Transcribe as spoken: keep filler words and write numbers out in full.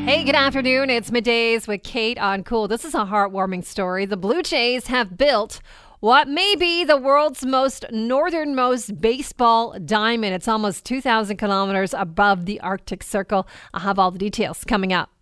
Hey, good afternoon. It's Middays with Kate on Cool. This is a heartwarming story. The Blue Jays have built what may be the world's most northernmost baseball diamond. It's almost two thousand kilometers above the Arctic Circle. I'll have all the details coming up.